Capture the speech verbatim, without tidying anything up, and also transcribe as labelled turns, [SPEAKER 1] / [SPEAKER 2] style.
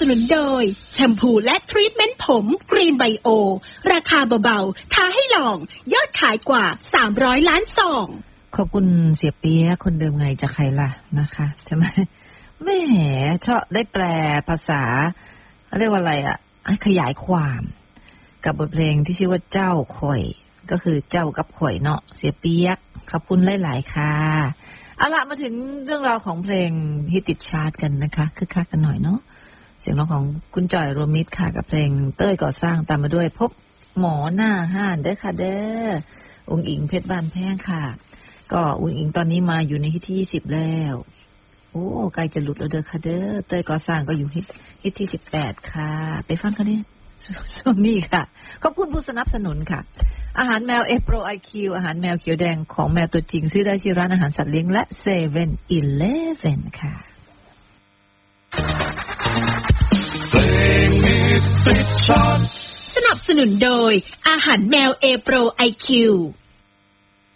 [SPEAKER 1] นุนโดยแชมพูและทรีทเมนต์ผมกรีนไบโอราคาเบาๆท้าให้ลองยอดขายกว่าสามร้อยล้านซอง
[SPEAKER 2] ขอบคุณเสียเปียคนเดิมไงจะใครล่ะนะคะใช่ไหมแม่ชอบได้แปลภาษาเรียกว่าอะไรอ่ะขยายความกับบทเพลงที่ชื่อว่าเจ้าข่อยก็คือเจ้ากับข่อยเนาะเสียเปียกขอบคุณหลายๆค่ะเอาละมาถึงเรื่องราวของเพลงฮิตติดชาร์ตกันนะคะคึกคักกันหน่อยเนาะเสียงร้องของคุณจ่อยรวมมิตรค่ะกับเพลงเต้ยก่อสร้างตามมาด้วยพบหมอหน้าห้านเด้อค่ะเด้อองค์อิงเพชรบ้านแพงค่ะก็องค์อิงตอนนี้มาอยู่ในฮิตที่ยี่สิบแล้วโอ้ใกล้จะหลุดแล้วเด้อค่ะเด้อเต้ยก่อสร้างก็อยู่ฮิตฮิตที่สิบแปดค่ะไปฟังกันดิช่วงนี้ค่ะขอบคุณผู้สนับสนุนค่ะอาหารแมวเอโปรไอคิวอาหารแมวเขียวแดงของแมวตัวจริงซื้อได้ที่ร้านอาหารสัตว์เลี้ยงและเซเว่นอีเลฟเว่นค่ะ
[SPEAKER 1] สนับสนุนโดยอาหารแมวเอโปรไอคิว